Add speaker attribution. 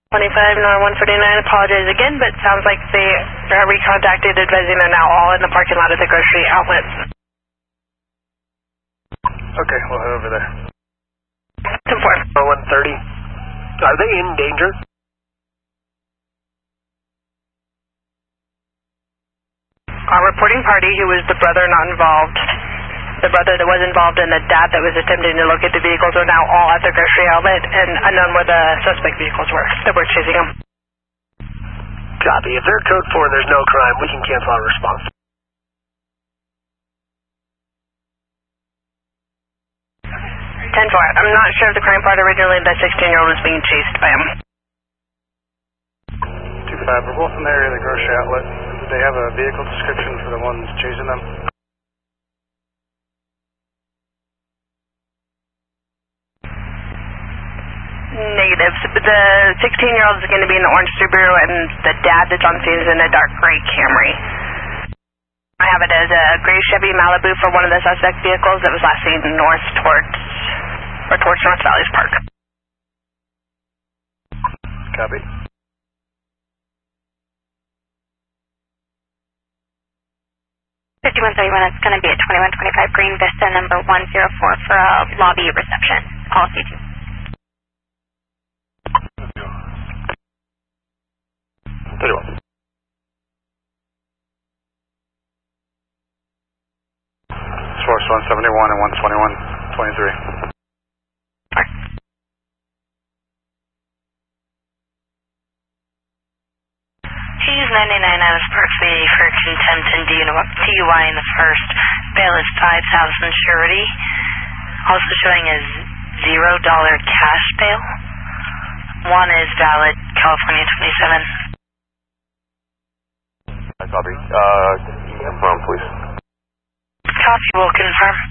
Speaker 1: 25 Nor 149, apologize again, but sounds like they are recontacted, advising they're now all in the parking lot at the grocery outlet.
Speaker 2: Okay, we'll head over there.
Speaker 1: 10-4.
Speaker 2: 130. Are they in danger?
Speaker 1: Our reporting party, who was the brother not involved, the brother that was involved and the dad that was attempting to locate the vehicles, are now all at the grocery outlet and unknown where the suspect vehicles were that were chasing them.
Speaker 2: Copy. If they're code 4 and there's no crime, we can cancel our response.
Speaker 1: 10-4. I'm not sure if the crime part originally, the 16-year-old was being chased by him.
Speaker 2: 2-5, we're both in the area of the grocery outlet. Do they have a vehicle description for the ones chasing them?
Speaker 1: Negative. The 16-year-old is going to be in the orange Subaru, and the dad that's on scene is in a dark gray Camry. I have it as a gray Chevy Malibu for one of the suspect vehicles that was last seen north towards North Valleys Park.
Speaker 2: Copy.
Speaker 3: It's going to be at 2125 Green Vista, number 104 for a lobby reception. Policy 2.
Speaker 2: 31. Source 171 and 121, 23.
Speaker 3: She used 99 out of Part B for contempt and DUI in the first. Bail is $5,000 surety. Also showing as $0 cash bail. One is valid, California 27.
Speaker 4: Copy. Confirm, please.
Speaker 3: Copy, will confirm.